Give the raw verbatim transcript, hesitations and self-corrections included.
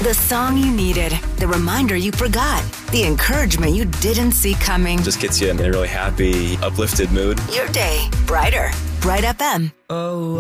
The song you needed, the reminder you forgot, the encouragement you didn't see coming. Just gets you in a really happy, uplifted mood. Your day brighter. Bright F M. Oh.